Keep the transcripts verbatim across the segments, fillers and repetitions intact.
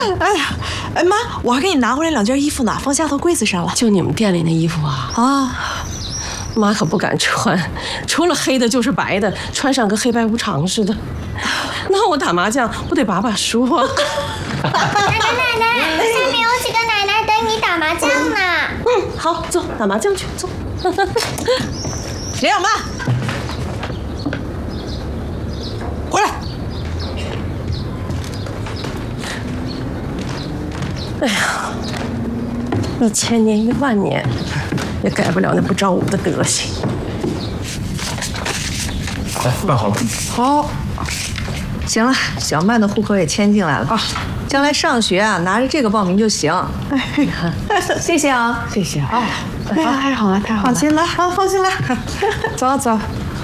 哎呀，哎妈，我还给你拿回来两件衣服呢，放下头柜子上了。 就你们店里那衣服啊？ 啊， 妈可不敢穿，除了黑的就是白的，穿上跟黑白无常似的。那我打麻将不得把把书啊？ 奶奶奶奶，下面有几个奶奶等你打麻将呢。 嗯，好，走，打麻将去，走。 林小曼，回来。 哎呀，一千年一万年，也改不了那不照武的德行。 哎，办好了。 好。 行了，小曼的户口也迁进来了啊，将来上学啊，拿着这个报名就行。哎，谢谢啊， 谢谢啊。 哎呀，太好了，太好了，放心了啊，放心了。走走。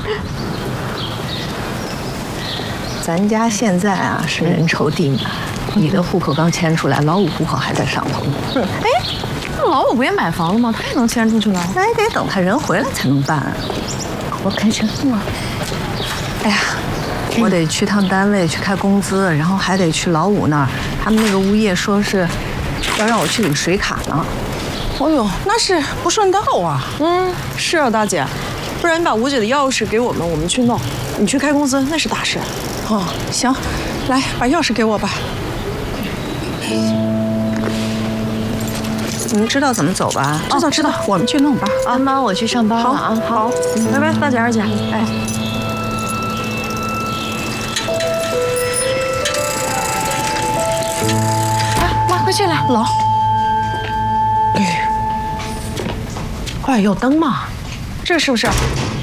咱家现在啊是人稠地满，你的户口刚迁出来，老五户口还在上头。 哎，那老五不也买房了吗？他也能迁出去了？ 那也得等他人回来才能办。我开车。哎呀。我得去趟单位去开工资，然后还得去老五那儿。他们那个物业说是要让我去领水卡呢。 哦呦，那是不顺道啊。嗯，是啊，大姐，不然你把吴姐的钥匙给我们，我们去弄。你去开工资那是大事。哦，行，来把钥匙给我吧。 你们知道怎么走吧？ 知道知道，我们去弄吧。 啊妈，我去上班了啊。 好，拜拜，大姐二姐。哎。快进来，老。哎，有灯吗？这是不是？啊！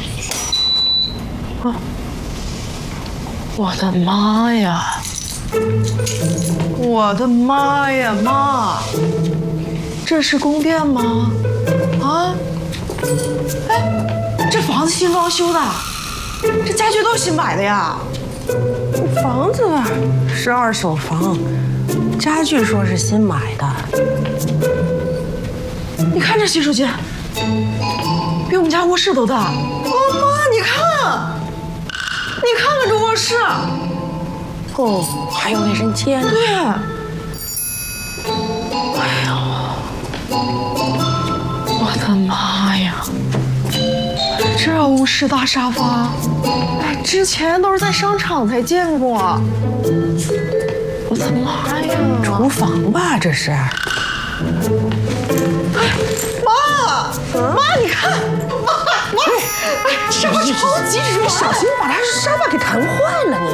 我的妈呀！我的妈呀，妈！这是宫殿吗？啊？哎，这房子新装修的，这家具都新买的呀。房子是二手房。家具说是新买的，你看这洗手间，比我们家卧室都大。哦妈，你看，你看看这卧室， 哦，还有卫生间。 对。 哎呦，我的妈呀！ 这卧室大沙发，哎，之前都是在商场才见过。我的妈呀！ 厨房吧，这是。 妈，妈，你看，妈，妈，哎，沙发超级软， 小心把它沙发给弹坏了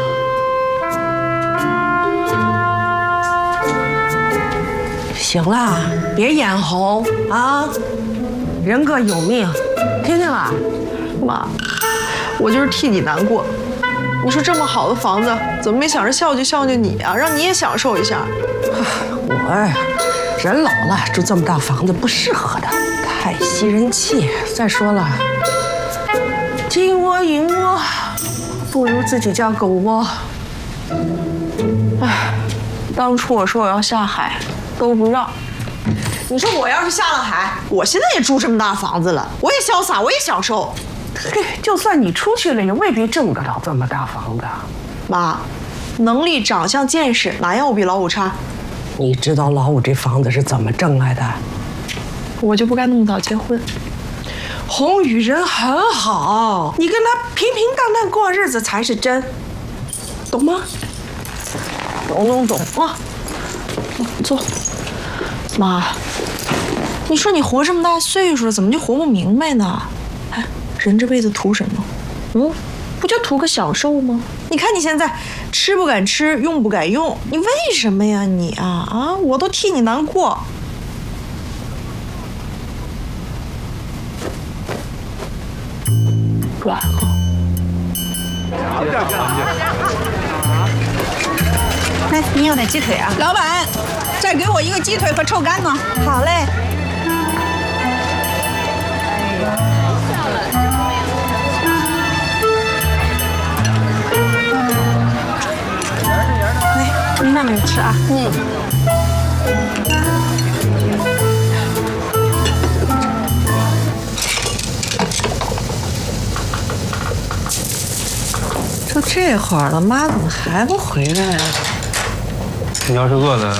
你。行了，别眼红啊，人各有命，听见了？ 妈，我就是替你难过。你说这么好的房子，怎么没想着孝敬孝敬你啊？让你也享受一下。 我呀，人老了住这么大房子不适合的，太吸人气。再说了，金窝银窝不如自己家狗窝。 哎，当初我说我要下海，都不让。你说我要是下了海，我现在也住这么大房子了，我也潇洒，我也享受。 嘿，就算你出去了，也未必挣得了这么大房子。 妈，能力、长相、见识，哪样我比老五差？ 你知道老五这房子是怎么挣来的？ 我就不该那么早结婚。 宏宇人很好，你跟他平平淡淡过日子才是真，懂吗？懂懂懂啊！ 坐。妈，你说你活这么大岁数了，怎么就活不明白呢？哎，人这辈子图什么？嗯，不就图个享受吗？你看你现在吃不敢吃，用不敢用，你为什么呀你啊啊！我都替你难过。 软啊！ 来，你要点鸡腿啊？ 老板，再给我一个鸡腿和臭干呢。 好嘞。 来，慢慢吃啊。嗯。 都这会儿了，妈怎么还不回来啊？ 你要是饿了，